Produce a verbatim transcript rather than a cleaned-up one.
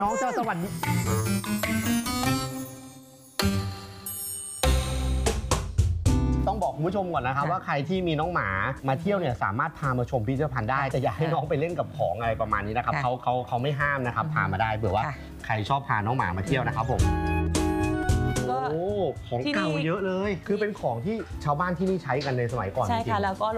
น้องเจ้าสวัสดีต้องบอกคุณผู้ชมก่อนนะครับว่าใครที่มีน้องหมามาเที่ยวเนี่ยสามารถพามาชมพิพิธภัณฑ์ได้แต่อย่าให้น้องไปเล่นกับของอะไรประมาณนี้นะครับเขาเขาเขาไม่ห้ามนะครับพามาได้เผื่อว่าใครชอบพาน้องหมามาเที่ยวนะครับผมโอ้ของเก่าเยอะเลยคือเป็นของที่ชาวบ้านที่นี่ใช้กันในสมัยก่อนใช่ค่ะแล้วก็